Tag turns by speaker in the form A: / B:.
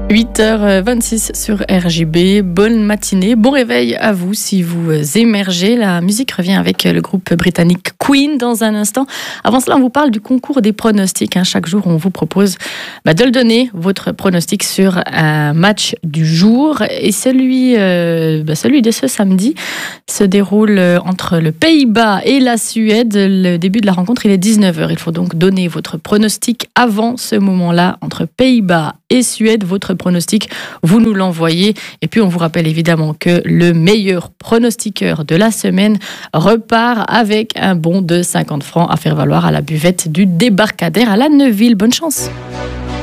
A: 8h26 sur RJB. Bonne matinée, bon réveil à vous si vous émergez. La musique revient avec le groupe britannique Queen dans un instant. Avant cela, on vous parle du concours des pronostics. Chaque jour, on vous propose de le donner, votre pronostic sur un match du jour. Et celui de ce samedi se déroule entre le Pays-Bas et la Suède. Le début de la rencontre, il est 19h. Il faut donc donner votre pronostic avant ce moment-là entre Pays-Bas et Suède. Votre pronostic, vous nous l'envoyez. Et puis, on vous rappelle évidemment que le meilleur pronostiqueur de la semaine repart avec un bon de 50 francs à faire valoir à la buvette du Débarcadère à la Neuville. Bonne chance!